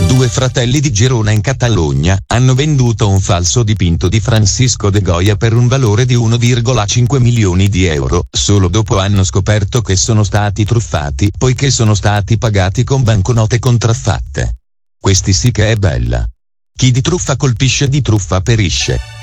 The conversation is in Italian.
Due fratelli di Girona in Catalogna hanno venduto un falso dipinto di Francisco de Goya per un valore di 1,5 milioni di euro, solo dopo hanno scoperto che sono stati truffati, poiché sono stati pagati con banconote contraffatte. Questi sì che è bella. Chi di truffa colpisce di truffa perisce.